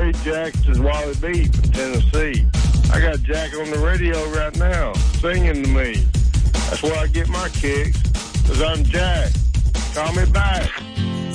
Ray Jackson's Wally B from Tennessee. I got Jack on the radio right now singing to me. That's where I get my kicks, because I'm Jack. Call me back.